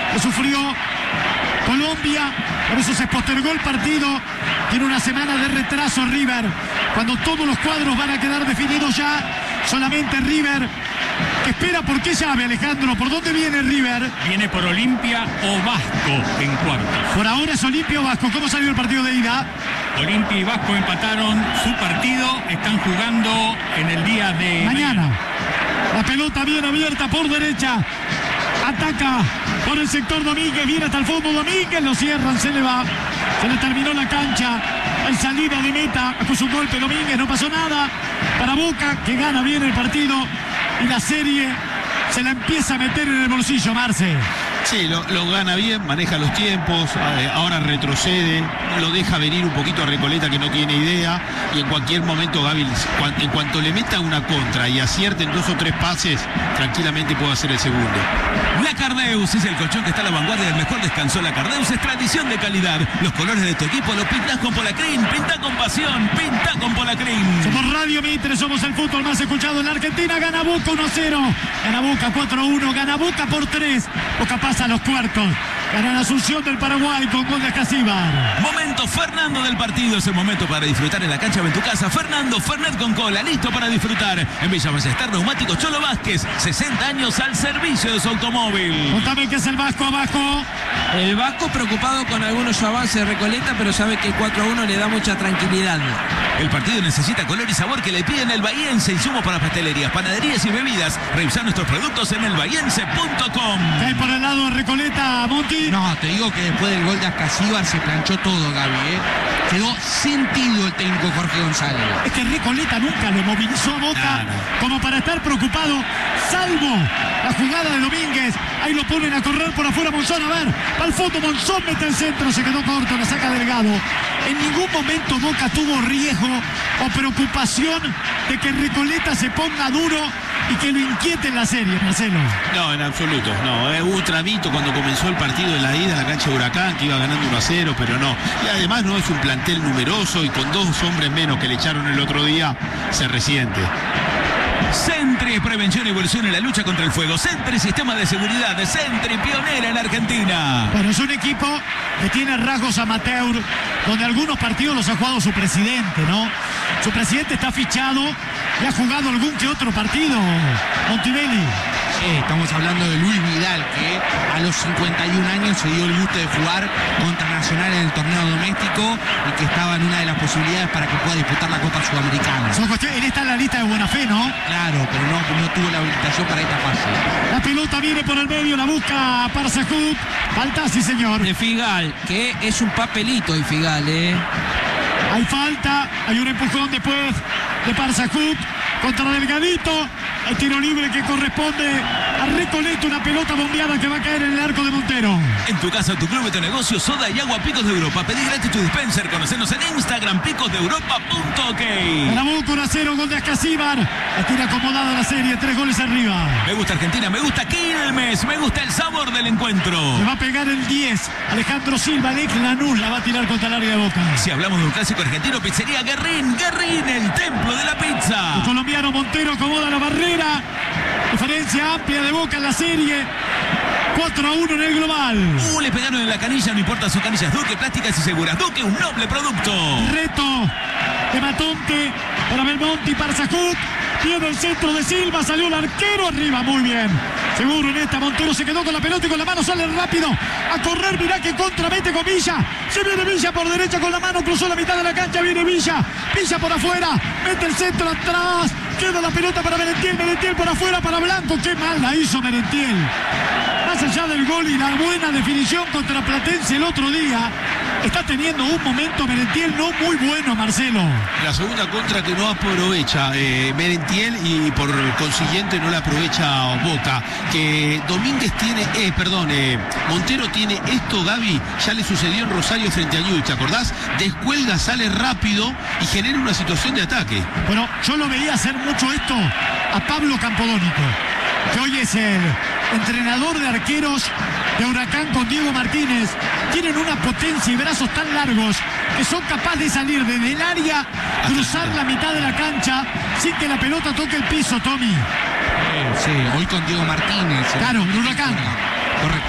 que sufrió Colombia, por eso se postergó el partido. Tiene una semana de retraso River, cuando todos los cuadros van a quedar definidos ya. Solamente River, que espera por qué llave, Alejandro. ¿Por dónde viene River? Viene por Olimpia o Vasco en cuartos. Por ahora es Olimpia o Vasco. ¿Cómo salió el partido de ida? Olimpia y Vasco empataron su partido. Están jugando en el día de mañana. La pelota bien abierta por derecha. Ataca por el sector Domínguez. Viene hasta el fondo Domínguez. Lo cierran, se le va. Se le terminó la cancha. En salida de meta. Acusó un golpe Domínguez. No pasó nada. Para Boca, que gana bien el partido. Y la serie se la empieza a meter en el bolsillo, Marce. Sí, lo gana bien, maneja los tiempos, ahora retrocede, lo deja venir un poquito a Recoleta que no tiene idea, y en cualquier momento Gaby, en cuanto le meta una contra y acierte en 2 o 3 pases, tranquilamente puede hacer el segundo. La Cardeus es el colchón que está a la vanguardia del mejor descanso. La Cardeus es tradición de calidad. Los colores de tu equipo los pintás con Polacrín, pintá con pasión, pintá con Polacrín. Somos Radio Mitre, somos el fútbol más escuchado en la Argentina. Gana Boca 1-0, gana Boca 4-1, gana Boca por 3. Boca pasa a los cuartos. Gana la Asunción del Paraguay con gol de Ascasíbar. Momento Fernando del partido. Es el momento para disfrutar en la cancha o en tu casa. Fernando Fernet con cola, listo para disfrutar. En Villa Ballester, Neumáticos Cholo Vázquez. 60 años al servicio de su automóvil. Contame qué es el Vasco abajo. El Vasco preocupado con algunos avances de Recoleta, pero sabe que 4-1 le da mucha tranquilidad. El partido necesita color y sabor que le piden el bahiense. Insumos para pastelerías, panaderías y bebidas. Revisar nuestros productos en elbahiense.com. ¿Qué hay por el lado de Recoleta, Monti? No, te digo que después del gol de Ascasíbar se planchó todo, Gaby, Quedó sentido el técnico Jorge González. Es que Recoleta nunca lo movilizó a Boca como para estar preocupado, salvo la jugada de Domínguez. Ahí lo ponen a correr por afuera Monzón. A ver, va al fondo, Monzón mete el centro, se quedó corto, la saca Delgado. En ningún momento Boca tuvo riesgo o preocupación de que Recoleta se ponga duro y que lo inquiete en la serie, Marcelo. No, en absoluto, no. Hubo un tramito cuando comenzó el partido de la ida en la cancha de Huracán, que iba ganando 1-0, pero no. Y además no es un plantel numeroso y con 2 hombres menos que le echaron el otro día, se resiente. Sentry, prevención y evolución en la lucha contra el fuego. Sentry, sistema de seguridad. Sentry, pionera en Argentina. Bueno, es un equipo que tiene rasgos amateur, donde algunos partidos los ha jugado su presidente, ¿no? Su presidente está fichado y ha jugado algún que otro partido, Montivelli. Estamos hablando de Luis Vidal, que a los 51 años se dio el gusto de jugar contra Nacional en el torneo doméstico y que estaba en una de las posibilidades para que pueda disputar la Copa Sudamericana. Él está en la lista de buena fe, ¿no? Claro, pero no tuvo la habilitación para esta fase. La pelota viene por el medio, la busca Parsacut. Falta, sí señor. De Figal, que es un papelito de Figal, Hay falta, hay un empujón después de Parsacut contra Delgadito. El tiro libre que corresponde a Recoleta, una pelota bombeada que va a caer en el arco de Montero. En tu casa, tu club, tu negocio, soda y agua Picos de Europa. Pedí gratis tu dispenser. Conocenos en Instagram, picosdeeuropa.ok. Ganó 1-0, gol de Ascasíbar. La tira acomodada la serie, 3 goles arriba. Me gusta Argentina, me gusta Quilmes, me gusta el sabor del encuentro. Le va a pegar el 10. Alejandro Silva, de Lanús, la va a tirar contra el área de Boca. Si hablamos de un clásico argentino, pizzería Guerrín, el templo de la pizza. El colombiano Montero acomoda la barrera. Diferencia amplia de Boca en la serie. 4-1 en el global. Le pegaron en la canilla, no importa, son canillas Duque, plásticas y seguras. Duque, un noble producto. Reto de Matonte para Belmonte y Parsacut. Pierde el centro de Silva, salió el arquero arriba, muy bien. Seguro en esta, Montero se quedó con la pelota y con la mano sale rápido a correr. Mirá que contramete con Villa. Se viene Villa por derecha con la mano, cruzó la mitad de la cancha, viene Villa. Villa por afuera, mete el centro atrás. Queda la pelota para Merentiel, Merentiel por afuera para Blanco. Qué mal la hizo Merentiel. Más allá del gol y la buena definición contra Platense el otro día, está teniendo un momento Merentiel no muy bueno, Marcelo. La segunda contra que no aprovecha Merentiel y por consiguiente no la aprovecha Boca. Que Domínguez tiene, Montero tiene esto, Gaby, ya le sucedió en Rosario frente a Newell's, ¿te acordás? Descuelga, sale rápido y genera una situación de ataque. Bueno, yo lo veía hacer mucho esto a Pablo Campodónico, que hoy es el entrenador de arqueros de Huracán con Diego Martínez. Tienen una potencia y brazos tan largos que son capaces de salir desde el área, cruzar la mitad de la cancha sin que la pelota toque el piso, Tommy. Sí, hoy con Diego Martínez. Claro, en Huracán. Correcto.